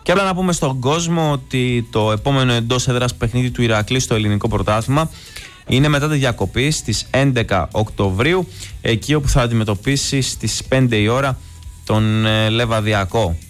Και απλά να πούμε στον κόσμο ότι το επόμενο εντός έδρας παιχνίδι του Ηρακλή στο ελληνικό πρωτάθλημα είναι μετά τη διακοπή στις 11 Οκτωβρίου, εκεί όπου θα αντιμετωπίσει στις 5 η ώρα τον Λεβαδιακό.